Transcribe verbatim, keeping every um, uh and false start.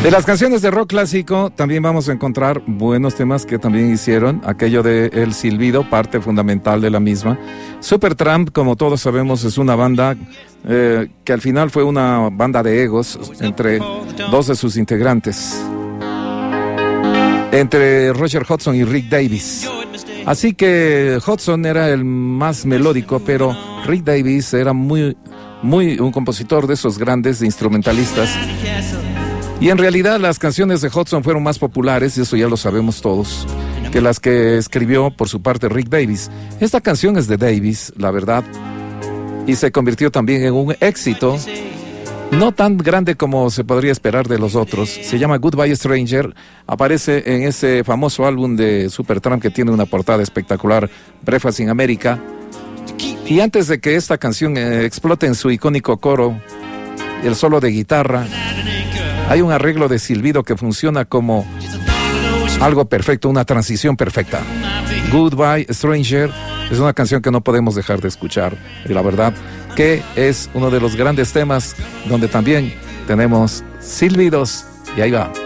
De las canciones de rock clásico también vamos a encontrar buenos temas que también hicieron. Aquello de El Silbido, parte fundamental de la misma. Supertramp, como todos sabemos, es una banda eh, que al final fue una banda de egos entre dos de sus integrantes, entre Roger Hodgson y Rick Davies. Así que Hodgson era el más melódico, pero Rick Davies era muy, muy un compositor de esos grandes instrumentalistas. Y en realidad las canciones de Hodgson fueron más populares, y eso ya lo sabemos todos, que las que escribió por su parte Rick Davies. Esta canción es de Davies, la verdad, y se convirtió también en un éxito, no tan grande como se podría esperar de los otros. Se llama Goodbye Stranger, aparece en ese famoso álbum de Supertramp que tiene una portada espectacular, Breakfast in America. Y antes de que esta canción eh, explote en su icónico coro, el solo de guitarra, hay un arreglo de silbido que funciona como algo perfecto, una transición perfecta. Goodbye Stranger es una canción que no podemos dejar de escuchar, y la verdad que es uno de los grandes temas donde también tenemos silbidos, y ahí va.